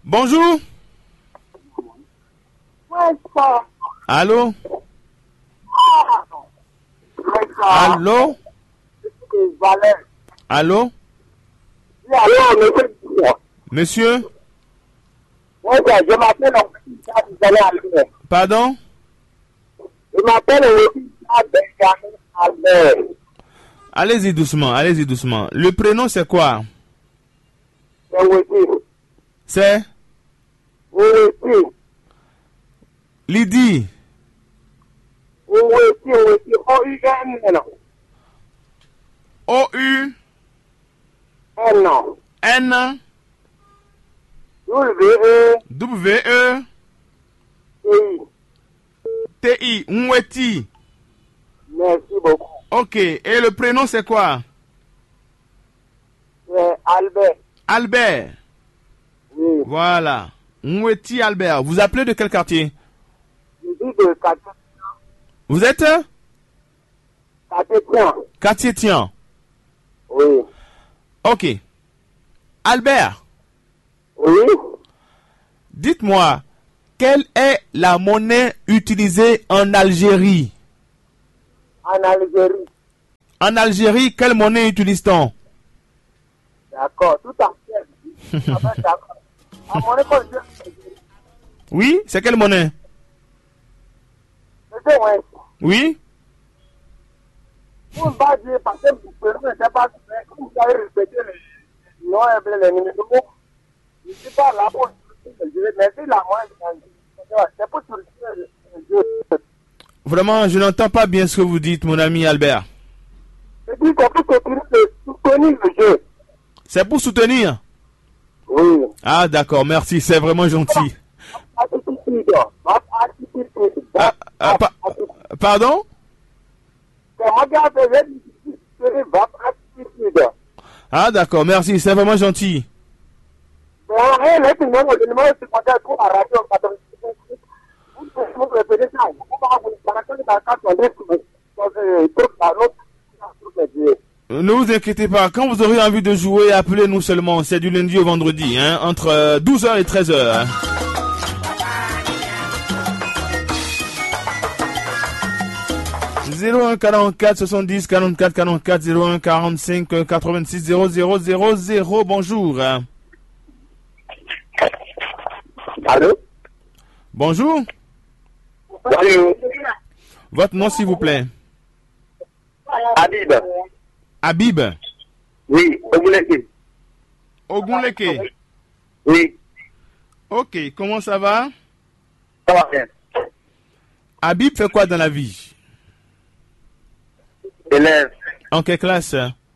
Bonjour. Allô? Allô? Allô? Monsieur? Je m'appelle Albert. Pardon? Je m'appelle Benjamin Albert. Allez-y doucement, allez-y doucement. Le prénom c'est quoi? C'est? Lydie. O-U. N. W-E. T-I. Nweti. Merci beaucoup. Ok. Et le prénom c'est quoi? Albert. Albert. Oui. Voilà. Nweti Albert. Vous appelez de quel quartier? Je dis de Catétien. Vous êtes? Catétien. Catétien. Oui. Ok. Albert. Oui. Dites-moi, quelle est la monnaie utilisée en Algérie? En Algérie. En Algérie, quelle monnaie utilise-t-on? D'accord. Tout à fait. D'accord. La monnaie qu'on dit. Oui, c'est quelle monnaie? C'est vrai. Oui. Vous va dire parce que vous ne savez pas vous avez répété les noms et les numéros. Je ne suis pas là pour mais si la moindre, c'est pour tourner le jeu. Vraiment, je n'entends pas bien ce que vous dites, mon ami Albert. Je dis que pour soutenir le jeu. C'est pour soutenir? Oui. Ah, d'accord, merci, c'est vraiment gentil. Pardon? Ah, d'accord, merci, c'est vraiment gentil. Ne vous inquiétez pas, quand vous aurez envie de jouer, appelez-nous seulement. C'est du lundi au vendredi, hein, entre 12h et 13h. Hein. (01 44 70 44 44 01 45 86 00 00). Bonjour. Allô? Bonjour. Allô? Votre nom, s'il vous plaît? Habib. Habib. Oui, Ogunleke. Ogunleke. Oui. Ok, comment ça va? Ça va bien. Habib fait quoi dans la vie? Élève. En quelle classe?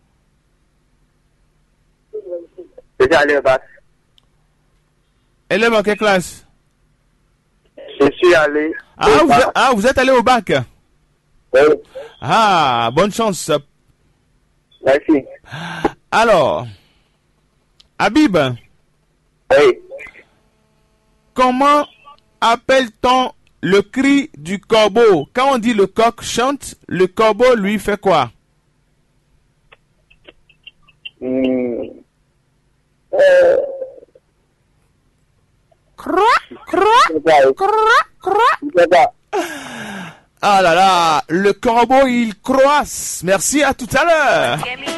Déjà allé au bac. Élève en quelle classe? Je suis allé. Vous êtes allé au bac? Oui. Ah, bonne chance. Merci. Alors, Habib. Oui. Comment appelle-t-on le cri du corbeau? Quand on dit le coq chante, le corbeau lui fait quoi? Ah là là, le corbeau il croasse. Merci, à tout à l'heure.